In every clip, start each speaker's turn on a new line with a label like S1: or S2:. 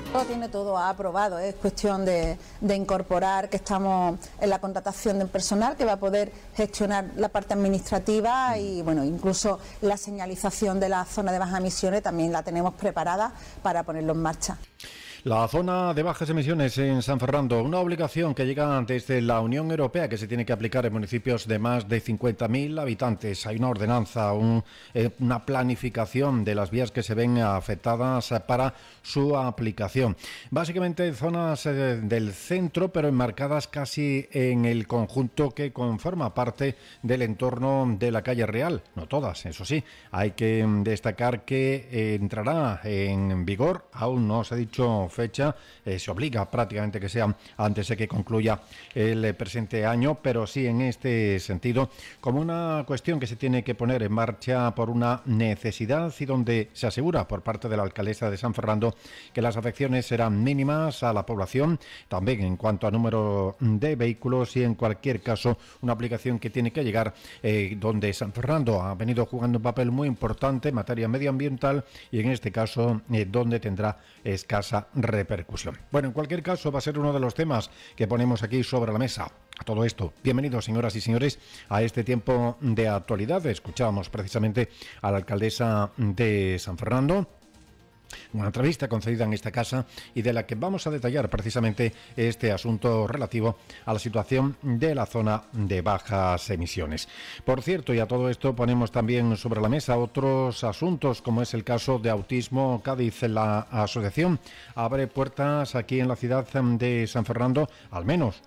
S1: Lo tiene todo aprobado, es cuestión de incorporar que estamos en la contratación del personal que va a poder gestionar la parte administrativa y bueno, incluso la señalización de la zona de bajas emisiones también la tenemos preparada para ponerlo en marcha.
S2: La zona de bajas emisiones en San Fernando, una obligación que llega desde la Unión Europea que se tiene que aplicar en municipios de más de 50.000 habitantes. Hay una ordenanza, una planificación de las vías que se ven afectadas para su aplicación. Básicamente zonas del centro, pero enmarcadas casi en el conjunto que conforma parte del entorno de la calle Real. No todas, eso sí. Hay que destacar que entrará en vigor, aún no se ha dicho fecha, se obliga prácticamente que sea antes de que concluya el presente año, pero sí en este sentido como una cuestión que se tiene que poner en marcha por una necesidad y donde se asegura por parte de la alcaldesa de San Fernando que las afecciones serán mínimas a la población, también en cuanto a número de vehículos y en cualquier caso una aplicación que tiene que llegar donde San Fernando ha venido jugando un papel muy importante en materia medioambiental y en este caso donde tendrá escasa repercusión. Bueno, en cualquier caso va a ser uno de los temas que ponemos aquí sobre la mesa. A todo esto, bienvenidos señoras y señores a este tiempo de actualidad. Escuchábamos precisamente a la alcaldesa de San Fernando, una entrevista concedida en esta casa y de la que vamos a detallar precisamente este asunto relativo a la situación de la zona de bajas emisiones. Por cierto, y a todo esto ponemos también sobre la mesa otros asuntos, como es el caso de Autismo Cádiz. La asociación abre puertas aquí en la ciudad de San Fernando, al menos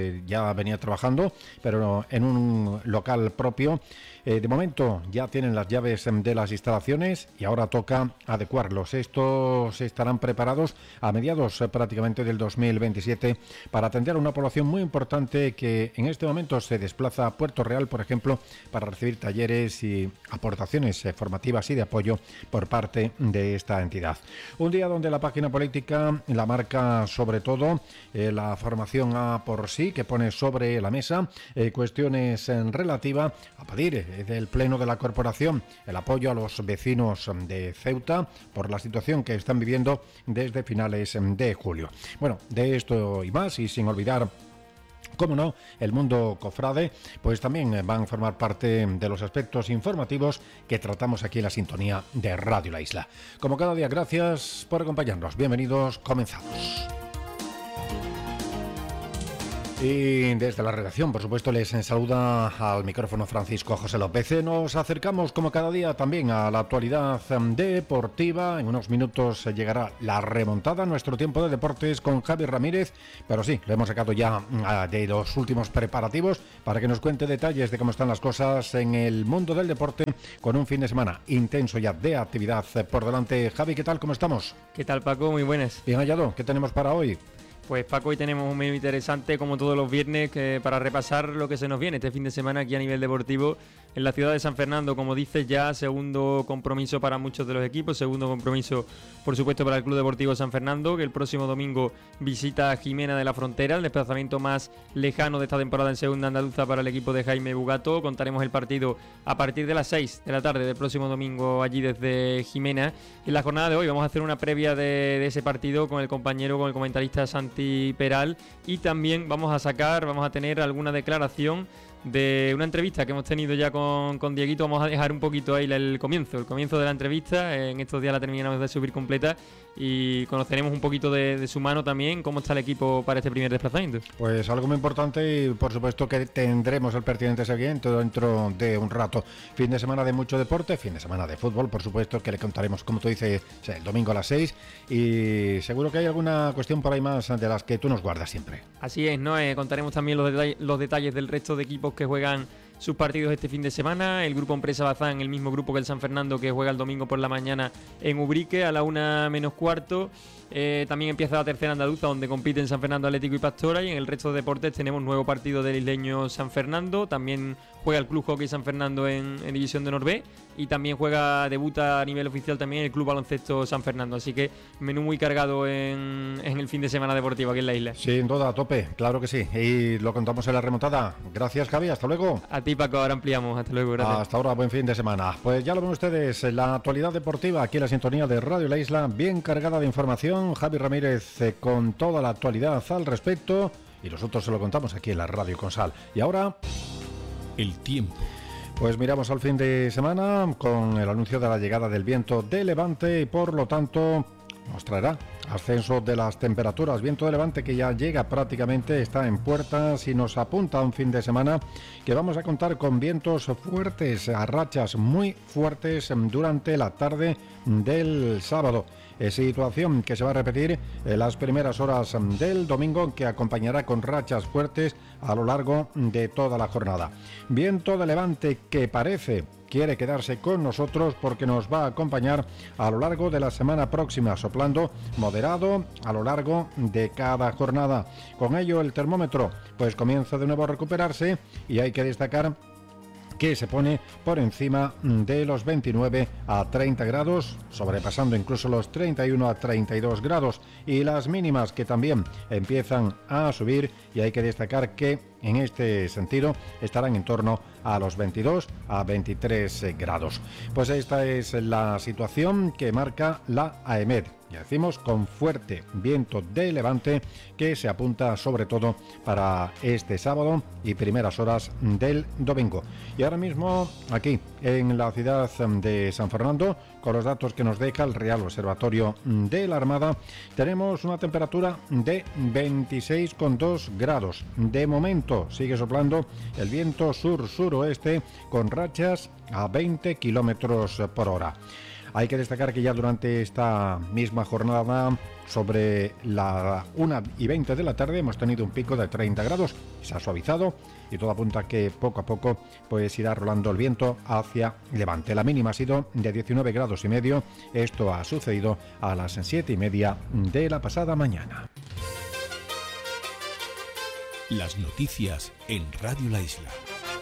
S2: ya venía trabajando, pero en un local propio. De momento ya tienen las llaves de las instalaciones y ahora toca adecuarlos. Estos estarán preparados a mediados prácticamente del 2027 para atender a una población muy importante que en este momento se desplaza a Puerto Real, por ejemplo, para recibir talleres y aportaciones formativas y de apoyo por parte de esta entidad. Un día donde la página política la marca sobre todo la formación A por sí, que pone sobre la mesa cuestiones relativas a pedir del Pleno de la Corporación el apoyo a los vecinos de Ceuta por la situación que están viviendo desde finales de julio. Bueno, de esto y más, y sin olvidar, cómo no, el mundo cofrade, pues también van a formar parte de los aspectos informativos que tratamos aquí en la sintonía de Radio La Isla. Como cada día, gracias por acompañarnos. Bienvenidos, comenzamos. Y desde la redacción, por supuesto, les saluda al micrófono Francisco José López. Nos acercamos, como cada día, también a la actualidad deportiva. En unos minutos llegará la remontada, nuestro tiempo de deportes con Javi Ramírez. Pero sí, lo hemos sacado ya de los últimos preparativos para que nos cuente detalles de cómo están las cosas en el mundo del deporte con un fin de semana intenso ya de actividad por delante. Javi, ¿qué tal? ¿Cómo estamos?
S3: ¿Qué tal, Paco? Muy buenas.
S2: Bien hallado. ¿Qué tenemos para hoy?
S3: Pues Paco, hoy tenemos un menú interesante como todos los viernes para repasar lo que se nos viene este fin de semana aquí a nivel deportivo en la ciudad de San Fernando. Como dices, ya segundo compromiso para muchos de los equipos, segundo compromiso por supuesto para el Club Deportivo San Fernando, que el próximo domingo visita a Jimena de la Frontera, el desplazamiento más lejano de esta temporada en segunda andaluza para el equipo de Jaime Bugato. Contaremos el partido a partir de las 6 de la tarde del próximo domingo allí desde Jimena. En la jornada de hoy vamos a hacer una previa de ese partido con el comentarista Santi Peral, y también vamos a tener alguna declaración de una entrevista que hemos tenido ya con Dieguito. Vamos a dejar un poquito ahí el comienzo de la entrevista. En estos días la terminamos de subir completa y conoceremos un poquito de su mano también, cómo está el equipo para este primer desplazamiento.
S2: Pues algo muy importante, y por supuesto que tendremos el pertinente seguimiento dentro de un rato. Fin de semana de mucho deporte, fin de semana de fútbol, por supuesto, que le contaremos, como tú dices, el domingo a las 6, y seguro que hay alguna cuestión por ahí más de las que tú nos guardas siempre.
S3: Así es, ¿no? Contaremos también los detalles del resto de equipos que juegan sus partidos este fin de semana. El grupo Empresa Bazán, el mismo grupo que el San Fernando, que juega el domingo por la mañana en Ubrique a la 1:45. También empieza la tercera andaluza, donde compiten San Fernando Atlético y Pastora, y en el resto de deportes tenemos nuevo partido del isleño San Fernando. También juega el Club Hockey San Fernando en División de Honor B, y también debuta a nivel oficial también el Club Baloncesto San Fernando. Así que menú muy cargado en el fin de semana deportivo aquí en la isla.
S2: Sin duda, a tope, claro que sí, y lo contamos en la remontada. Gracias, Javi, hasta luego.
S3: A ti, Paco, ahora ampliamos. Hasta luego, gracias.
S2: Hasta ahora, buen fin de semana. Pues ya lo ven ustedes, la actualidad deportiva aquí en la sintonía de Radio La Isla, bien cargada de información información, Javi Ramírez con toda la actualidad al respecto y nosotros se lo contamos aquí en la Radio Consal. Y ahora,
S4: el tiempo.
S2: Pues miramos al fin de semana con el anuncio de la llegada del viento de levante y por lo tanto nos traerá ascenso de las temperaturas. Viento de levante que ya llega prácticamente, está en puertas y nos apunta a un fin de semana que vamos a contar con vientos fuertes, a rachas muy fuertes durante la tarde del sábado. Situación que se va a repetir en las primeras horas del domingo, que acompañará con rachas fuertes a lo largo de toda la jornada. Viento de levante que quiere quedarse con nosotros porque nos va a acompañar a lo largo de la semana próxima, soplando moderado a lo largo de cada jornada. Con ello el termómetro pues comienza de nuevo a recuperarse y hay que destacar que se pone por encima de los 29 a 30 grados, sobrepasando incluso los 31 a 32 grados, y las mínimas que también empiezan a subir, y hay que destacar que en este sentido estarán en torno a los 22 a 23 grados. Pues esta es la situación que marca la AEMET. Ya decimos, con fuerte viento de levante que se apunta sobre todo para este sábado y primeras horas del domingo. Y ahora mismo aquí en la ciudad de San Fernando, con los datos que nos deja el Real Observatorio de la Armada, tenemos una temperatura de 26,2 grados. De momento sigue soplando el viento sur-suroeste con rachas a 20 kilómetros por hora. Hay que destacar que ya durante esta misma jornada, sobre la 1:20 de la tarde, hemos tenido un pico de 30 grados. Se ha suavizado y todo apunta a que poco a poco pues irá rolando el viento hacia levante. La mínima ha sido de 19 grados y medio. Esto ha sucedido a las 7:30 de la pasada mañana.
S4: Las noticias en Radio La Isla.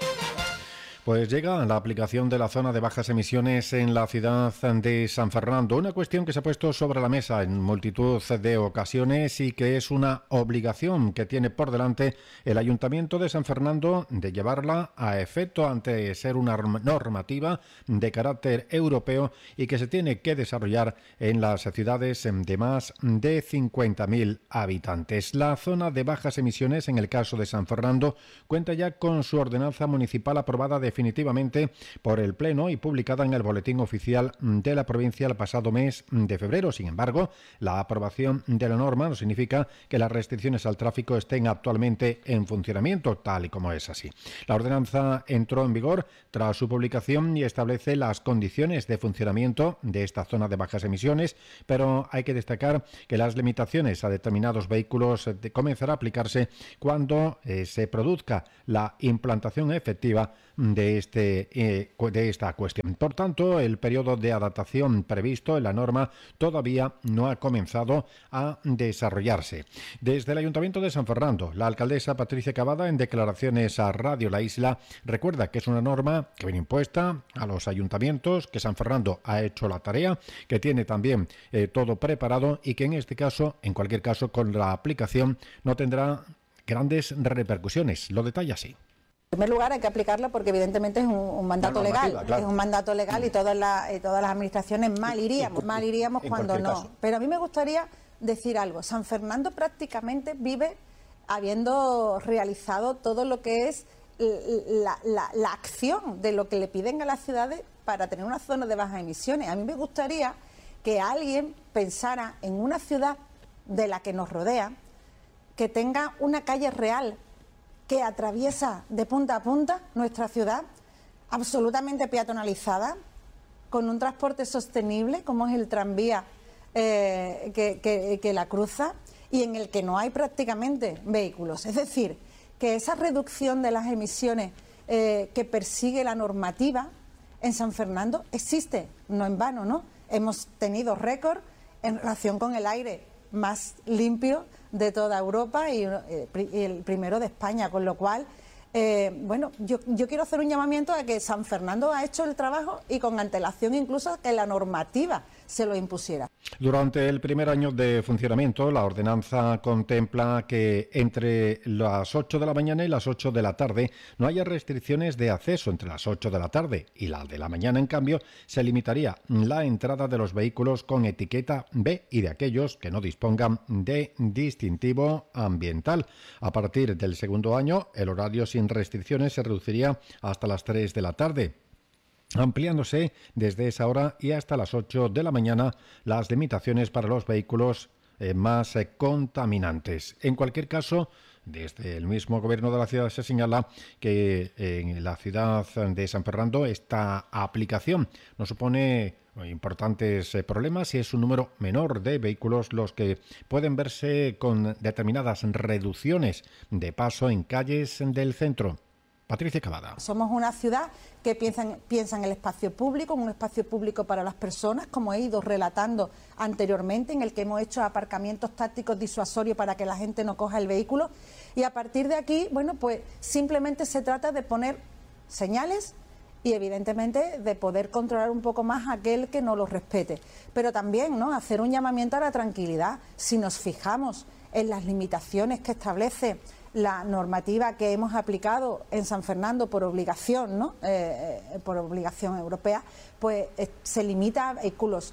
S2: Pues llega la aplicación de la zona de bajas emisiones en la ciudad de San Fernando, una cuestión que se ha puesto sobre la mesa en multitud de ocasiones y que es una obligación que tiene por delante el Ayuntamiento de San Fernando de llevarla a efecto ante ser una normativa de carácter europeo y que se tiene que desarrollar en las ciudades de más de 50.000 habitantes. La zona de bajas emisiones, en el caso de San Fernando, cuenta ya con su ordenanza municipal aprobada definitivamente por el Pleno y publicada en el Boletín Oficial de la provincia el pasado mes de febrero. Sin embargo, la aprobación de la norma no significa que las restricciones al tráfico estén actualmente en funcionamiento, tal y como es así. La ordenanza entró en vigor tras su publicación y establece las condiciones de funcionamiento de esta zona de bajas emisiones, pero hay que destacar que las limitaciones a determinados vehículos comenzarán a aplicarse cuando se produzca la implantación efectiva de esta cuestión. Por tanto, el periodo de adaptación previsto en la norma todavía no ha comenzado a desarrollarse. Desde el Ayuntamiento de San Fernando, la alcaldesa Patricia Cavada, en declaraciones a Radio La Isla, recuerda que es una norma que viene impuesta a los ayuntamientos, que San Fernando ha hecho la tarea, que tiene también todo preparado y que en este caso, en cualquier caso, con la aplicación no tendrá grandes repercusiones. Lo detalla así.
S1: En primer lugar hay que aplicarlo porque evidentemente es un mandato legal, claro. Es un mandato legal y todas las administraciones mal iríamos cuando no. Caso. Pero a mí me gustaría decir algo. San Fernando prácticamente vive habiendo realizado todo lo que es la acción de lo que le piden a las ciudades para tener una zona de bajas emisiones. A mí me gustaría que alguien pensara en una ciudad de la que nos rodea que tenga una calle real que atraviesa de punta a punta nuestra ciudad, absolutamente peatonalizada, con un transporte sostenible, como es el tranvía que la cruza, y en el que no hay prácticamente vehículos. Es decir, que esa reducción de las emisiones que persigue la normativa en San Fernando existe, no en vano, ¿no? Hemos tenido récord en relación con el aire más limpio de toda Europa y el primero de España, con lo cual, yo quiero hacer un llamamiento a que San Fernando ha hecho el trabajo y con antelación incluso que la normativa se lo impusiera.
S2: Durante el primer año de funcionamiento, la ordenanza contempla que entre las 8 de la mañana y las 8 de la tarde no haya restricciones de acceso entre las 8 de la tarde y la de la mañana. En cambio, se limitaría la entrada de los vehículos con etiqueta B y de aquellos que no dispongan de distintivo ambiental. A partir del segundo año, el horario sin restricciones se reduciría hasta las 3 de la tarde. Ampliándose desde esa hora y hasta las 8 de la mañana las limitaciones para los vehículos más contaminantes. En cualquier caso, desde el mismo gobierno de la ciudad se señala que en la ciudad de San Fernando esta aplicación no supone importantes problemas y es un número menor de vehículos los que pueden verse con determinadas reducciones de paso en calles del centro. Patricia Cavada.
S1: Somos una ciudad que piensa en el espacio público, un espacio público para las personas, como he ido relatando anteriormente, en el que hemos hecho aparcamientos tácticos disuasorios para que la gente no coja el vehículo. Y a partir de aquí, bueno, pues simplemente se trata de poner señales y evidentemente de poder controlar un poco más a aquel que no los respete. Pero también, ¿no?, hacer un llamamiento a la tranquilidad. Si nos fijamos en las limitaciones que establece la normativa que hemos aplicado en San Fernando por obligación, ¿no?, por obligación europea, pues se limita a vehículos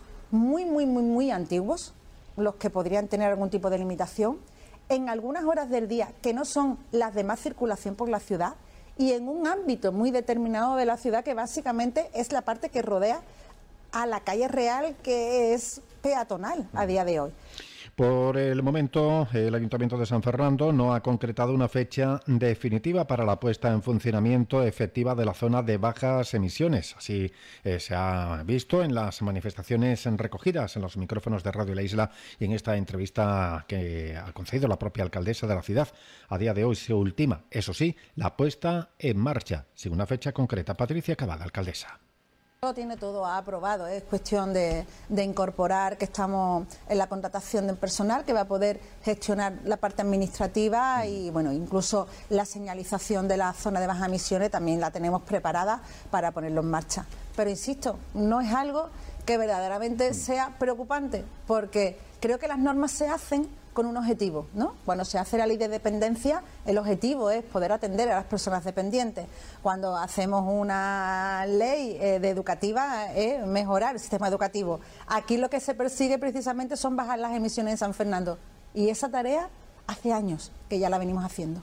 S1: muy antiguos, los que podrían tener algún tipo de limitación, en algunas horas del día que no son las de más circulación por la ciudad y en un ámbito muy determinado de la ciudad que básicamente es la parte que rodea a la calle real, que es peatonal a día de hoy.
S2: Por el momento, el Ayuntamiento de San Fernando no ha concretado una fecha definitiva para la puesta en funcionamiento efectiva de la zona de bajas emisiones. Así se ha visto en las manifestaciones recogidas en los micrófonos de Radio La Isla y en esta entrevista que ha concedido la propia alcaldesa de la ciudad. A día de hoy se ultima, eso sí, la puesta en marcha, sin una fecha concreta. Patricia Cavada, alcaldesa.
S1: Tiene todo aprobado, es cuestión de incorporar que estamos en la contratación de personal que va a poder gestionar la parte administrativa y bueno, incluso la señalización de la zona de bajas emisiones también la tenemos preparada para ponerlo en marcha. Pero insisto, no es algo que verdaderamente sea preocupante, porque creo que las normas se hacen con un objetivo, ¿no? Cuando se hace la ley de dependencia, el objetivo es poder atender a las personas dependientes. Cuando hacemos una ley de educativa es mejorar el sistema educativo. Aquí lo que se persigue precisamente son bajar las emisiones en San Fernando. Y esa tarea hace años que ya la venimos haciendo.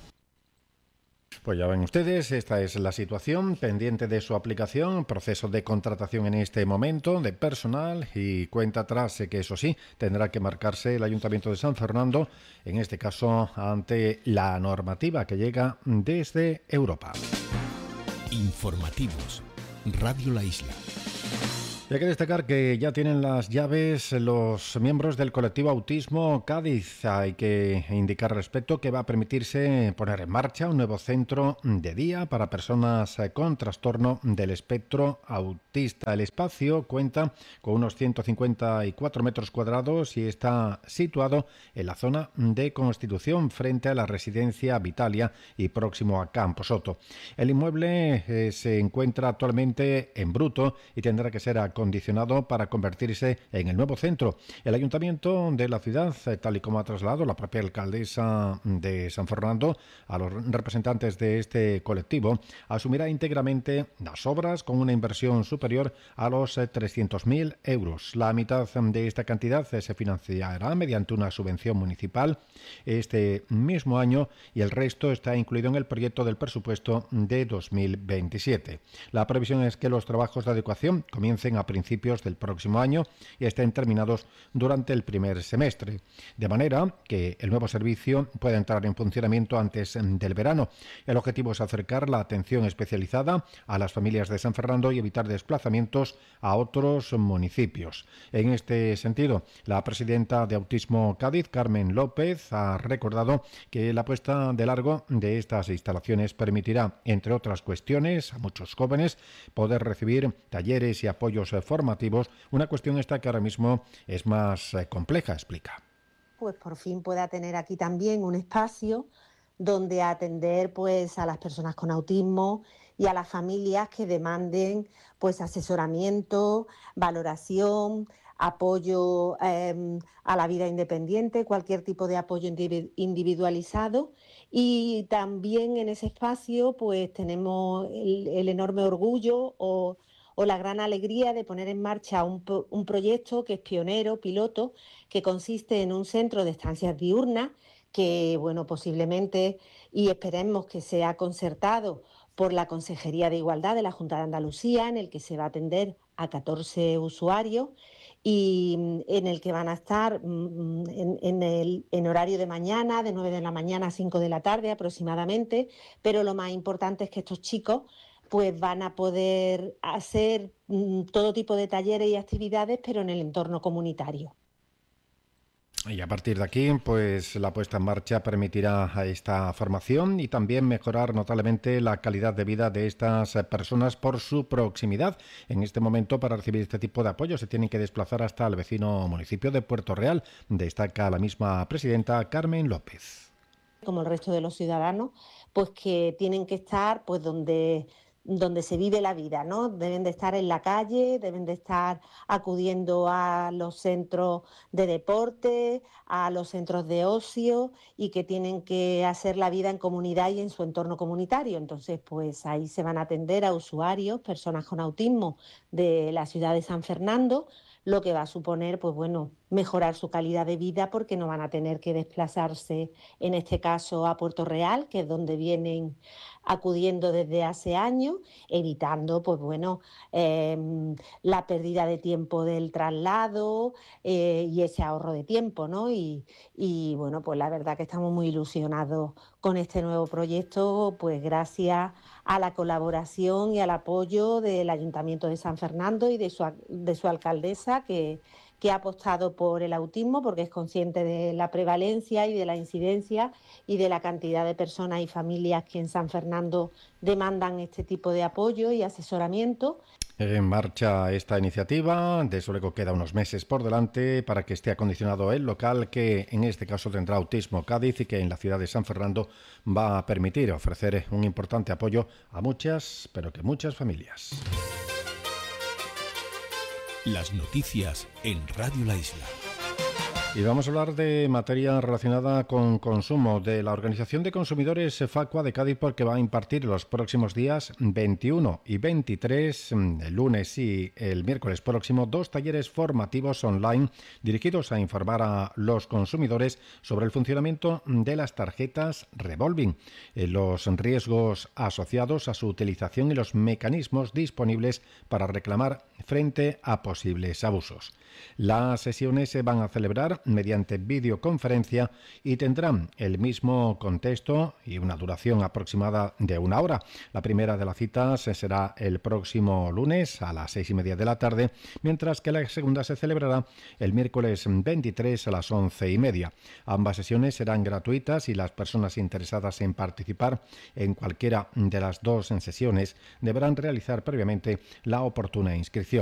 S2: Pues ya ven ustedes, esta es la situación pendiente de su aplicación, proceso de contratación en este momento de personal y cuenta atrás que eso sí, tendrá que marcarse el Ayuntamiento de San Fernando, en este caso ante la normativa que llega desde Europa.
S4: Informativos, Radio La Isla.
S2: Y hay que destacar que ya tienen las llaves los miembros del colectivo Autismo Cádiz. Hay que indicar al respecto que va a permitirse poner en marcha un nuevo centro de día para personas con trastorno del espectro autista. El espacio cuenta con unos 154 metros cuadrados y está situado en la zona de Constitución, frente a la residencia Vitalia y próximo a Camposoto. El inmueble se encuentra actualmente en bruto y tendrá que ser acondicionado para convertirse en el nuevo centro. El Ayuntamiento de la ciudad, tal y como ha trasladado la propia alcaldesa de San Fernando a los representantes de este colectivo, asumirá íntegramente las obras con una inversión superior a los 300.000 euros. La mitad de esta cantidad se financiará mediante una subvención municipal este mismo año y el resto está incluido en el proyecto del presupuesto de 2027. La previsión es que los trabajos de adecuación comiencen a principios del próximo año y estén terminados durante el primer semestre, de manera que el nuevo servicio pueda entrar en funcionamiento antes del verano. El objetivo es acercar la atención especializada a las familias de San Fernando y evitar desplazamientos a otros municipios. En este sentido, la presidenta de Autismo Cádiz, Carmen López, ha recordado que la puesta de largo de estas instalaciones permitirá, entre otras cuestiones, a muchos jóvenes poder recibir talleres y apoyos formativos, una cuestión esta que ahora mismo es más compleja, explica.
S5: Pues por fin pueda tener aquí también un espacio donde atender pues a las personas con autismo y a las familias que demanden pues asesoramiento, valoración, apoyo a la vida independiente, cualquier tipo de apoyo individualizado. Y también en ese espacio pues tenemos el enorme orgullo o la gran alegría de poner en marcha un proyecto que es pionero, piloto, que consiste en un centro de estancias diurnas que, bueno, posiblemente y esperemos que sea concertado por la Consejería de Igualdad de la Junta de Andalucía, en el que se va a atender a 14 usuarios y en el que van a estar en horario de mañana, de 9 de la mañana a 5 de la tarde aproximadamente, pero lo más importante es que estos chicos pues van a poder hacer todo tipo de talleres y actividades, pero en el entorno comunitario.
S2: Y a partir de aquí, pues la puesta en marcha permitirá a esta formación y también mejorar notablemente la calidad de vida de estas personas por su proximidad. En este momento, para recibir este tipo de apoyo, se tienen que desplazar hasta el vecino municipio de Puerto Real, destaca la misma presidenta Carmen López.
S5: Como el resto de los ciudadanos, pues que tienen que estar pues donde se vive la vida, ¿no? Deben de estar en la calle, deben de estar acudiendo a los centros de deporte, a los centros de ocio y que tienen que hacer la vida en comunidad y en su entorno comunitario. Entonces, pues ahí se van a atender a usuarios, personas con autismo de la ciudad de San Fernando, lo que va a suponer, pues bueno, mejorar su calidad de vida porque no van a tener que desplazarse, en este caso, a Puerto Real, que es donde vienen acudiendo desde hace años, evitando, pues bueno, la pérdida de tiempo del traslado y ese ahorro de tiempo, ¿no? Y bueno, pues la verdad que estamos muy ilusionados con este nuevo proyecto, pues gracias a la colaboración y al apoyo del Ayuntamiento de San Fernando y de su alcaldesa, que ha apostado por el autismo porque es consciente de la prevalencia y de la incidencia y de la cantidad de personas y familias que en San Fernando demandan este tipo de apoyo y asesoramiento.
S2: En marcha esta iniciativa, de eso luego queda unos meses por delante para que esté acondicionado el local que en este caso tendrá Autismo Cádiz y que en la ciudad de San Fernando va a permitir ofrecer un importante apoyo a muchas, pero que muchas familias.
S4: Las noticias en Radio La Isla.
S2: Y vamos a hablar de materia relacionada con consumo, de la Organización de Consumidores Facua de Cádiz, porque va a impartir los próximos días 21 y 23, el lunes y el miércoles próximo, 2 talleres formativos online dirigidos a informar a los consumidores sobre el funcionamiento de las tarjetas revolving, los riesgos asociados a su utilización y los mecanismos disponibles para reclamar frente a posibles abusos. Las sesiones se van a celebrar mediante videoconferencia y tendrán el mismo contexto y una duración aproximada de 1 hora. La primera de las citas será el próximo lunes a las 6:30 de la tarde, mientras que la segunda se celebrará el miércoles 23 a las 11:30. Ambas sesiones serán gratuitas y las personas interesadas en participar en cualquiera de las dos sesiones deberán realizar previamente la oportuna inscripción.